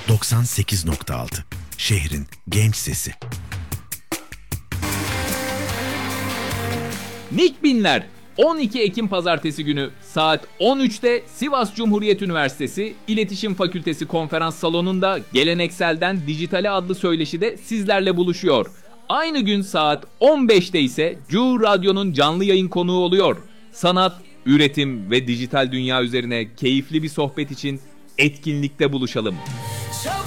98.6 şehrin genç sesi. Nikbinler 12 Ekim Pazartesi günü saat 13'te Sivas Cumhuriyet Üniversitesi İletişim Fakültesi Konferans Salonu'nda Gelenekselden Dijitale adlı söyleşide sizlerle buluşuyor. Aynı gün saat 15'te ise Cu Radyo'nun canlı yayın konuğu oluyor. Sanat, üretim ve dijital dünya üzerine keyifli bir sohbet için etkinlikte buluşalım.